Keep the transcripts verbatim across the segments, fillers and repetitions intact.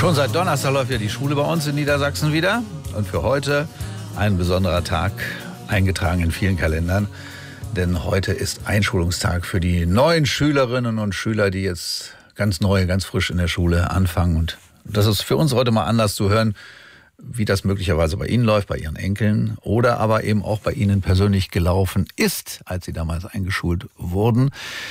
Schon seit Donnerstag läuft ja die Schule bei uns in Niedersachsen wieder. Und für heute ein besonderer Tag, eingetragen in vielen Kalendern. Denn heute ist Einschulungstag für die neuen Schülerinnen und Schüler, die jetzt ganz neu, ganz frisch in der Schule anfangen. Und das ist für uns heute mal anders zu hören, wie das möglicherweise bei Ihnen läuft, bei Ihren Enkeln oder aber eben auch bei Ihnen persönlich gelaufen ist, als Sie damals eingeschult wurden.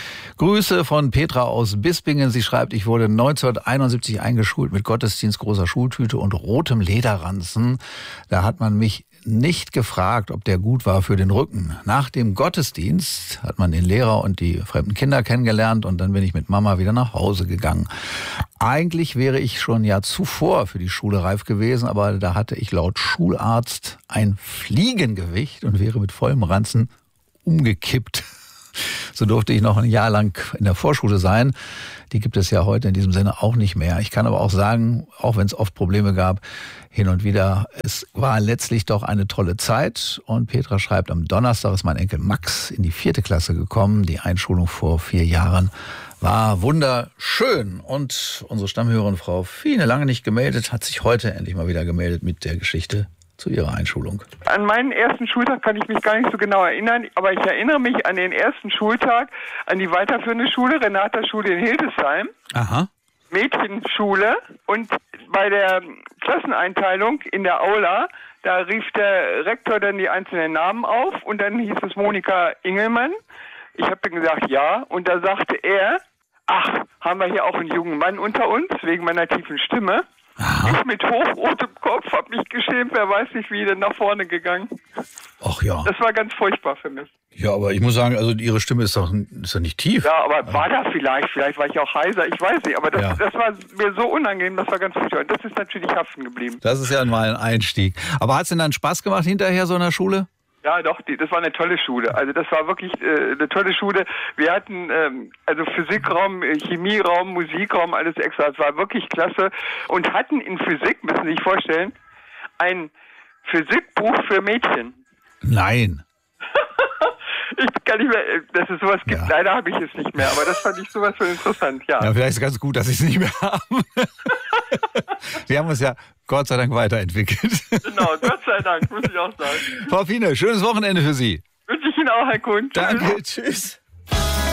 Grüße von Petra aus Bispingen. Sie schreibt, ich wurde neunzehnhunderteinundsiebzig eingeschult mit Gottesdienst, großer Schultüte und rotem Lederranzen. Da hat man mich nicht gefragt, ob der gut war für den Rücken. Nach dem Gottesdienst hat man den Lehrer und die fremden Kinder kennengelernt und dann bin ich mit Mama wieder nach Hause gegangen. Eigentlich wäre ich schon ja zuvor für die Schule reif gewesen, aber da hatte ich laut Schularzt ein Fliegengewicht und wäre mit vollem Ranzen umgekippt. So durfte ich noch ein Jahr lang in der Vorschule sein. Die gibt es ja heute in diesem Sinne auch nicht mehr. Ich kann aber auch sagen, auch wenn es oft Probleme gab, hin und wieder, es war letztlich doch eine tolle Zeit. Und Petra schreibt, am Donnerstag ist mein Enkel Max in die vierte Klasse gekommen. Die Einschulung vor vier Jahren war wunderschön. Und unsere Stammhörerin Frau Fiene, lange nicht gemeldet, hat sich heute endlich mal wieder gemeldet mit der Geschichte zu ihrer Einschulung. An meinen ersten Schultag kann ich mich gar nicht so genau erinnern, aber ich erinnere mich an den ersten Schultag an die weiterführende Schule, Renata-Schule in Hildesheim. Aha. Mädchenschule, und bei der Klasseneinteilung in der Aula, da rief der Rektor dann die einzelnen Namen auf und dann hieß es Monika Ingelmann. Ich habe dann gesagt, ja, und da sagte er, ach, haben wir hier auch einen jungen Mann unter uns, wegen meiner tiefen Stimme. Aha. Ich mit hochrotem Kopf, habe mich geschämt, wer weiß nicht wie, denn nach vorne gegangen. Ach ja. Das war ganz furchtbar für mich. Ja, aber ich muss sagen, also Ihre Stimme ist doch, ist doch nicht tief. Ja, aber war das vielleicht, vielleicht war ich auch heiser, ich weiß nicht, aber das, Ja. das war mir so unangenehm, das war ganz furchtbar. Und das ist natürlich haften geblieben. Das ist ja mal ein Einstieg. Aber hat es denn dann Spaß gemacht hinterher so in der Schule? Ja, doch, die, das war eine tolle Schule. Also das war wirklich äh, eine tolle Schule. Wir hatten ähm, also Physikraum, äh, Chemieraum, Musikraum, alles extra. Es war wirklich klasse. Und hatten in Physik, müssen Sie sich vorstellen, ein Physikbuch für Mädchen. Nein. Ich kann nicht mehr, dass es sowas gibt. Ja. Leider habe ich es nicht mehr, aber das fand ich sowas von interessant, ja. Ja, vielleicht ist es ganz gut, dass Sie es nicht mehr haben. Sie haben uns ja Gott sei Dank weiterentwickelt. Genau, Gott sei Dank, muss ich auch sagen. Frau Fiene, schönes Wochenende für Sie. Wünsche ich Ihnen auch, Herr Kuhn. Tschüss. Danke, tschüss.